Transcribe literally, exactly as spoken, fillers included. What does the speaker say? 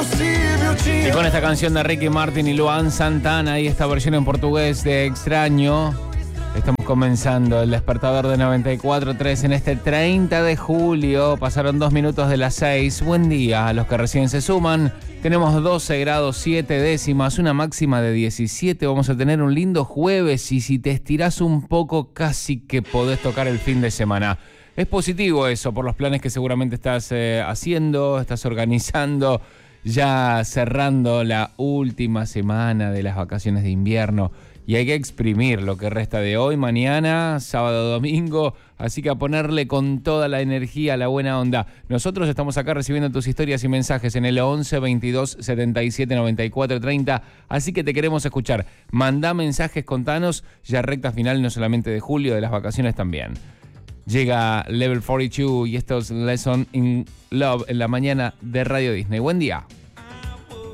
Y con esta canción de Ricky Martin y Luan Santana y esta versión en portugués de Extraño, estamos comenzando el despertador de noventa y cuatro punto tres en este treinta de julio. Pasaron dos minutos de las seis. Buen día a los que recién se suman. Tenemos doce grados siete décimas, una máxima de diecisiete. Vamos a tener un lindo jueves y si te estirás un poco casi que podés tocar el fin de semana. Es positivo eso por los planes que seguramente estás eh, haciendo, estás organizando, ya cerrando la última semana de las vacaciones de invierno. Y hay que exprimir lo que resta de hoy, mañana, sábado, domingo. Así que a ponerle con toda la energía, la buena onda. Nosotros estamos acá recibiendo tus historias y mensajes en el once veintidós setenta y siete noventa y cuatro treinta. Así que te queremos escuchar. Mandá mensajes, contanos. Ya recta final no solamente de julio, de las vacaciones también. Llega Level cuarenta y dos y esto es Lesson in Love en la mañana de Radio Disney. Buen día.